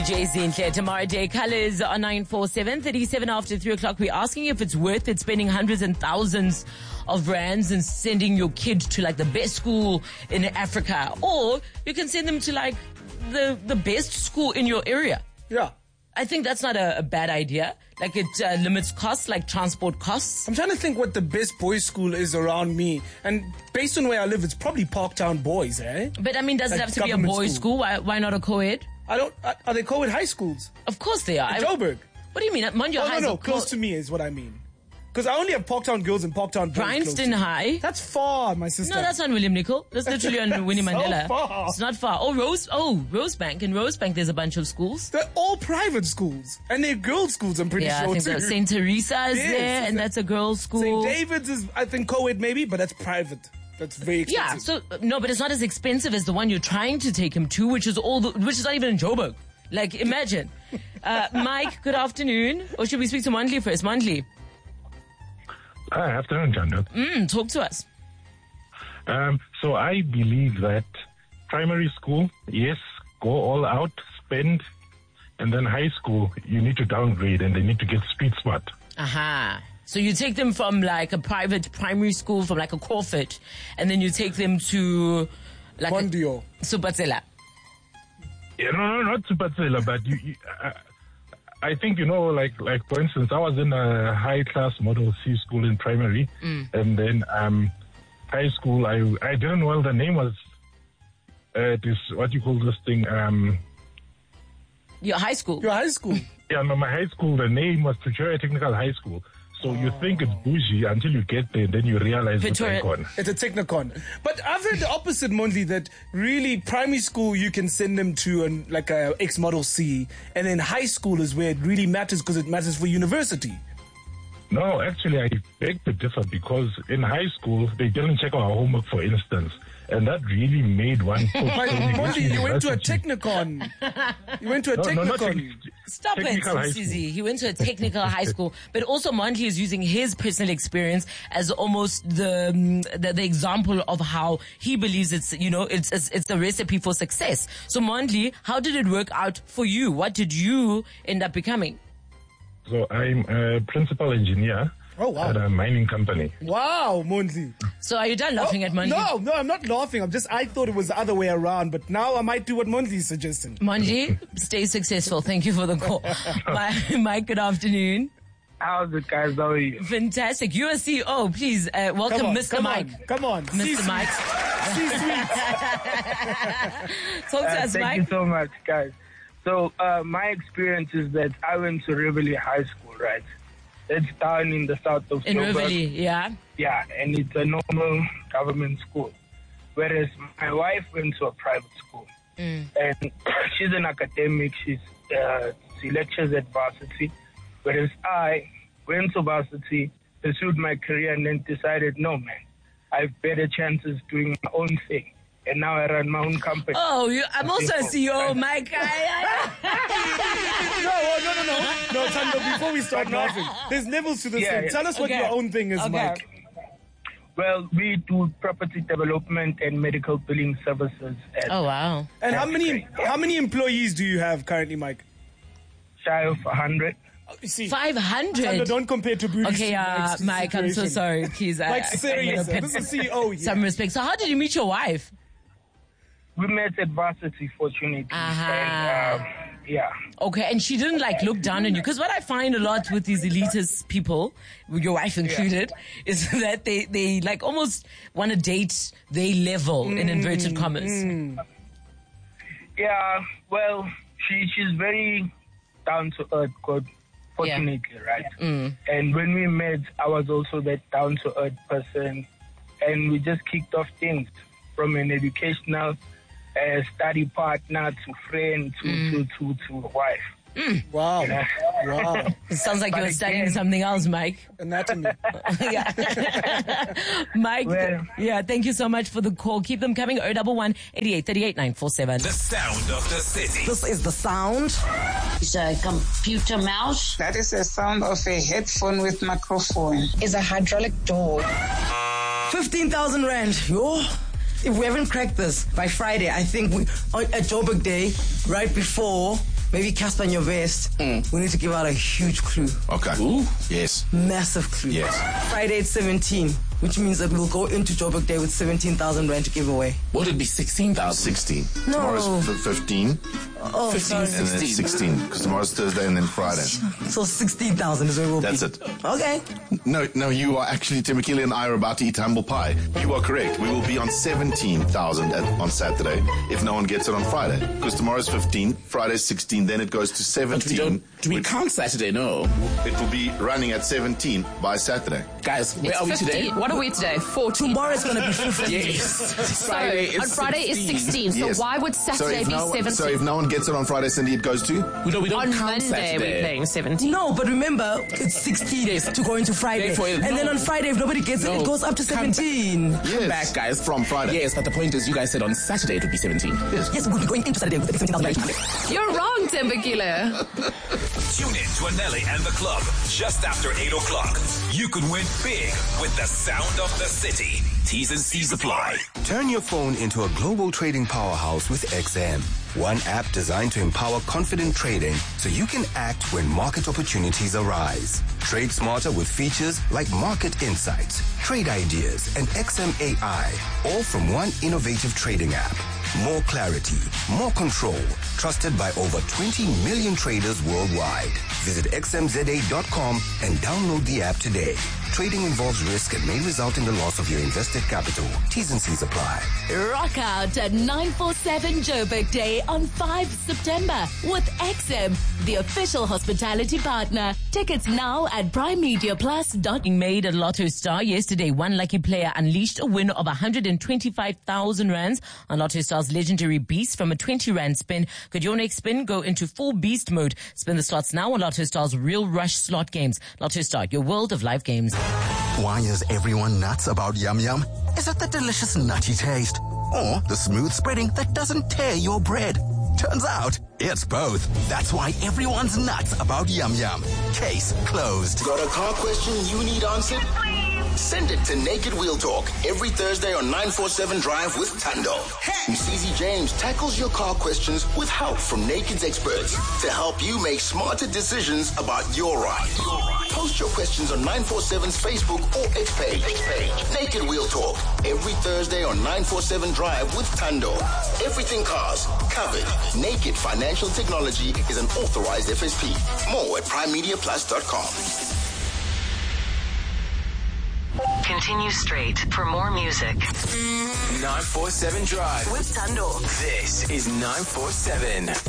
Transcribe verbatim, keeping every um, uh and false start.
Jay-Z and Claire Tamara Day Colors on nine four seven, thirty-seven after three o'clock. We're asking if it's worth it spending hundreds and thousands of rands and sending your kid to like the best school in Africa, or you can send them to like the, the best school in your area. Yeah. I think that's not a, a bad idea. Like it uh, limits costs, like transport costs. I'm trying to think what the best boys' school is around me. And based on where I live, it's probably Parktown Boys, eh? But I mean, does Like it have to be a government boys' school? school. Why, why not a co-ed? I don't, are are they co-ed high schools? Of course they are. In Joburg? What do you mean? Mondio Oh, High no, is no, a close co- to me is what I mean. Because I only have Parktown girls and Parktown boys. close to Bryanston me. High. That's far, my sister. No, that's on William Nicol. That's literally on Winnie so Mandela. far. It's not far. Oh, Rose. Oh, Rosebank. In Rosebank, there's a bunch of schools. They're all private schools. And they're girls' schools, I'm pretty Yeah, I sure, think too. that Saint Teresa is Yes, there, and that's a girls' school. Saint David's is, I think, co-ed maybe, but that's private. That's very Yeah. expensive. So no, but it's not as expensive as the one you're trying to take him to, which is all, the, which is not even in Joburg. Like, imagine. Uh, Mike, good afternoon. Or should we speak to Mondli first? Mondli, Hi, afternoon, Janda. mm, talk to us. Um, so I believe that primary school, yes, go all out, spend, and then high school, you need to downgrade and they need to get street smart. Aha. So you take them from like a private primary school, from like a Crawford, and then you take them to like Mondio. a Supatsela. Yeah, no, no, not Supercella, but you, you, uh, I think, you know, like, like for instance, I was in a high-class Model C school in primary, Mm. and then um, high school, I I didn't know well, the name was uh, this, what you call this thing, um, Your high school. Your high school. yeah, no, my high school, the name was Pretoria Technical High School. So you think it's bougie until you get there, then you realize it's Pretoria- icon. It's a Technicon. But I've heard the opposite, Mondli, that really primary school you can send them to an, like a X Model C, and then high school is where it really matters because it matters for university. No, actually, I beg to differ because in high school, they didn't check our homework, for instance. And that really made one... But Mondli, you went to a Technicon. You went to a No, no, not Technicon. tech- Stop it, technical high Susie. school. He went to a technical high school, but also Mondli is using his personal experience as almost the, um, the the example of how he believes it's, you know, it's it's, it's a recipe for success. So Mondli, how did it work out for you? What did you end up becoming? So I'm a principal engineer Oh, wow. at a mining company. Wow, Mondli. So are you done laughing at Mondli? No, no, I'm not laughing. I'm just, I thought it was the other way around, but now I might do what Mondli's suggesting. Mondli, stay successful. Thank you for the call. Mike, Mike, good afternoon. How's it, guys? How are you? Fantastic. You're a C E O. Please, uh, welcome, Come on, Mister come Mike. on, come on. Mister Mike. C-suite. Talk to Uh, us, thank Mike. you so much, guys. So, uh, my experience is that I went to Riverley High School, right? It's down in the south of In Joburg. Riverley, yeah. Yeah, and it's a normal government school. Whereas my wife went to a private school. Mm. And she's an academic. She's, uh, she lectures at varsity. Whereas I went to varsity, pursued my career, and then decided, no, man, I have better chances doing my own thing. And now I run my own company. Oh, you, I'm also a C E O, Mike. No, oh, no, no, no. No, Tando, before we start laughing, there's levels to this Yeah, thing. yeah. Tell us what Okay. your own thing is, Okay. Mike. Well, we do property development and medical billing services at Oh, wow. And how That's many great. how many employees do you have currently, Mike? shy of one hundred. You see, five Tando, hundred. don't compare to Booty. Okay, uh, Mike, I'm so sorry. Please. I- Like, I- I'm serious. gonna This put is C E O here. some respect. So how did you meet your wife? We met at varsity, fortunately. Aha. And, um, yeah. Okay, and she didn't like look down on you. Because what I find a lot with these elitist people, your wife included, is that they, they like almost want to date their level in inverted commas. Yeah, well, she she's very down to earth, God, fortunately, right? Mm. And when we met, I was also that down to earth person. And we just kicked off things from an educational uh, study partner to friend to, Mm. to, to, to wife. Wow. Yeah. Wow. It sounds like But you were studying again- something else, Mike. Anatomy. Yeah. Mike, Well- yeah, thank you so much for the call. Keep them coming. oh one one, eighty-eight, thirty-eight, nine four seven. The sound of the city. This is the sound. It's a computer mouse. That is the sound of a headphone with microphone. Is a hydraulic door. fifteen thousand rand. Yo. If we haven't cracked this by Friday, I think we, on, at Joburg Day, right before maybe Casper in your vest. Mm. We need to give out a huge clue. Okay. Ooh. Yes. Massive clue. Yes. Friday at seventeen, which means that we'll go into Joburg Day with seventeen thousand rand to give away. Would it be sixteen thousand? sixteen. No. Tomorrow's f- fifteen. Oh, fifteen, sorry. And then sixteen. sixteen. Because tomorrow's Thursday and then Friday. So sixteen thousand is where we'll That's be. it. Okay. No, no, you are actually, Temekile and I are about to eat humble pie. You are correct. We will be on seventeen thousand on Saturday if no one gets it on Friday. Because tomorrow's fifteen, Friday's sixteen, then it goes to But we seventeen. don't, do we count Saturday? No. It will be running at seventeen by Saturday. Guys, where It's are we fifty. today? What are we today? fourteen. Tomorrow's going to be fifty. Yes. So on Friday is sixteen. So Yes. why would So Saturday if be no one- seventeen? So if no one gets it on Friday, Cindy, it goes to? We don't, we don't on count Monday Saturday. we're playing seventeen. No, but remember, it's sixteen Yes. to go into Friday. Therefore, and no. then on Friday, if nobody gets No. it, it goes up to Come seventeen. Yes. Back, guys. From Friday. Yes, but the point is, you guys said on Saturday it would be seventeen. Yes. Yes, we'll be going into Saturday with seventeen thousand rand. You're wrong, Tembakile. Tune in to Anelli and the club just after eight o'clock. You could win big with the sound of the city. T's and C's apply. Turn your phone into a global trading powerhouse with X M. One app designed to empower confident trading so you can act when market opportunities arise. Trade smarter with features like market insights, trade ideas, and X M A I, all from one innovative trading app. More clarity, more control, trusted by over twenty million traders worldwide. Visit x m z a dot com and download the app today. Trading involves risk and may result in the loss of your invested capital. T's and C's apply. Rock out at nine forty-seven Joburg Day on the fifth of September with X M, the official hospitality partner. Tickets now at prime media plus dot com. Made a Lotto Star yesterday, one lucky player unleashed a win of one hundred twenty-five thousand rands on Lotto Star's legendary beast from a twenty rand spin. Could your next spin go into full beast mode? Spin the slots now on Lotto Star's Real Rush slot games. Lotto Star, your world of live games. Why is everyone nuts about Yum Yum? Is it the delicious nutty taste? Or the smooth spreading that doesn't tear your bread? Turns out, it's both. That's why everyone's nuts about Yum Yum. Case closed. Got a car question you need answered? Send it to Naked Wheel Talk every Thursday on nine forty-seven Drive with Tando. Msizi James tackles your car questions with help from Naked's experts to help you make smarter decisions about your ride. Post your questions on nine forty-seven's Facebook or X page. Naked Wheel Talk every Thursday on nine forty-seven Drive with Tando. Everything cars covered. Naked Financial Technology is an authorized F S P. More at prime media plus dot com. Continue straight for more music. nine forty-seven Drive With Tando. This is nine forty-seven.